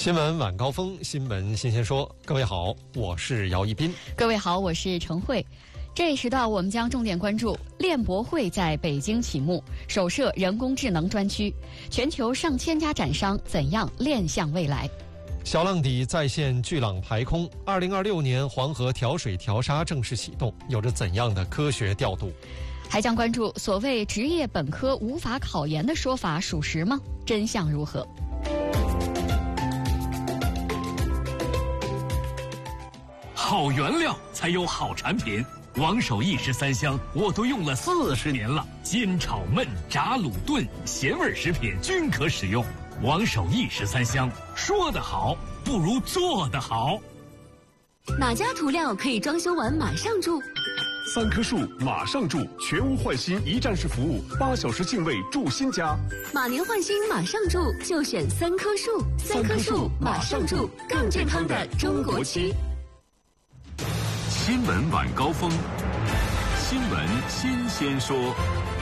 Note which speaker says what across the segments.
Speaker 1: 新闻晚高峰，新闻新鲜说。各位好，我是姚一斌。
Speaker 2: 各位好，我是程慧。这一时段我们将重点关注链博会在北京启幕，首设人工智能专区，全球上千家展商怎样链向未来？
Speaker 1: 小浪底再现巨浪排空，2026年黄河调水调沙正式启动，有着怎样的科学调度？
Speaker 2: 还将关注所谓职业本科无法考研的说法属实吗？真相如何？
Speaker 3: 好原料才有好产品。王守义13香我都用了40年了，煎炒焖炸卤炖咸味食品均可使用。王守义13香，说得好不如做得好。
Speaker 4: 哪家涂料可以装修完马上住
Speaker 5: ？3棵树马上住，全屋换新一站式服务，8小时净位住新家。
Speaker 4: 马年换新马上住，就选3棵树。3棵树马上住，更健康的中国区。
Speaker 3: 新闻晚高峰，新闻新鲜说。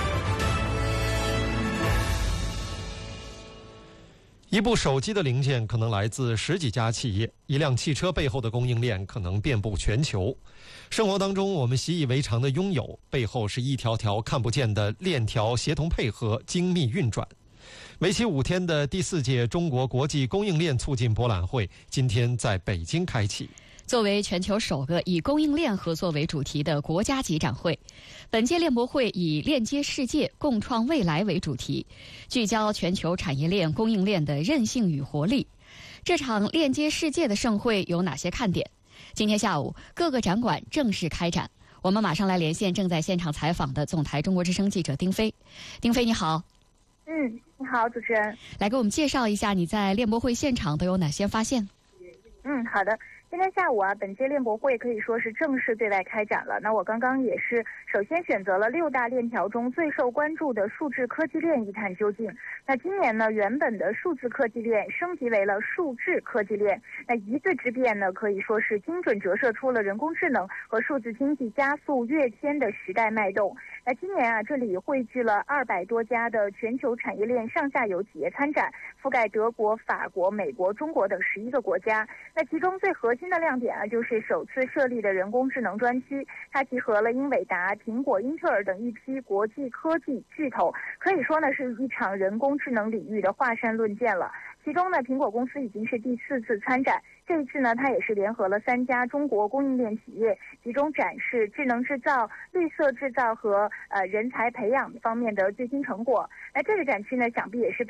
Speaker 1: 一部手机的零件可能来自10几家企业，一辆汽车背后的供应链可能遍布全球。生活当中我们习以为常的拥有，背后是一条条看不见的链条协同配合，精密运转。为期5天的第4届中国国际供应链促进博览会今天在北京开启。
Speaker 2: 作为全球首个以供应链合作为主题的国家级展会，本届链博会以链接世界、共创未来为主题，聚焦全球产业链供应链的韧性与活力。这场链接世界的盛会有哪些看点？今天下午各个展馆正式开展，我们马上来连线正在现场采访的总台中国之声记者丁飞。丁飞你好。
Speaker 6: 你好，主持人。
Speaker 2: 来给我们介绍一下你在链博会现场都有哪些发现？
Speaker 6: 好的。今天下午本届链博会可以说是正式对外开展了。那我刚刚也是首先选择了6大链条中最受关注的数字科技链一探究竟。那今年呢，原本的数字科技链升级为了数字科技链。那一字之变呢，可以说是精准折射出了人工智能和数字经济加速跃迁的时代脉动。那今年这里汇聚了200多家的全球产业链上下游企业参展，覆盖德国、法国、美国、中国等11个国家。那其中最核心的亮点就是首次设立的人工智能专区，它集合了英伟达、苹果、英特尔等一批国际科技巨头，可以说呢是一场人工智能领域的华山论剑了。其中呢，苹果公司已经是第4次参展，这一次呢，它也是联合了3家中国供应链企业，集中展示智能制造、绿色制造和人才培养方面的最新成果。那这个展区呢，想必也是